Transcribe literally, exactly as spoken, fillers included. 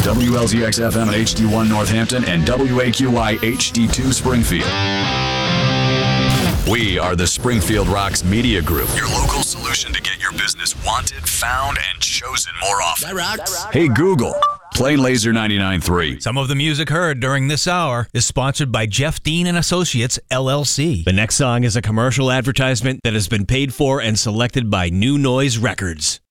W L Z X F M H D one Northampton and W A Q I H D two Springfield. We are the Springfield Rocks Media Group, your local solution to get your business wanted, found, and chosen more often. That rocks. Hey, Google, play Laser ninety-nine point three. Some of the music heard during this hour is sponsored by Jeff Dean and Associates, L L C. The next song is a commercial advertisement that has been paid for and selected by New Noise Records.